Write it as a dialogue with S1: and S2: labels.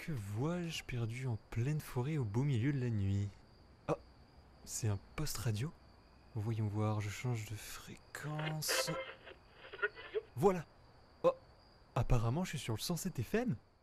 S1: Que vois-je perdu en pleine forêt au beau milieu de la nuit? Ah, c'est un poste radio? Voyons voir, je change de fréquence. Voilà. Oh, apparemment je suis sur le 107 FM.